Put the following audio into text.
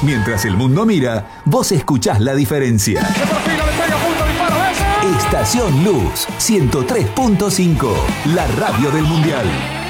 Mientras el mundo mira, vos escuchás la diferencia. Estación Luz 103.5, la radio del Mundial.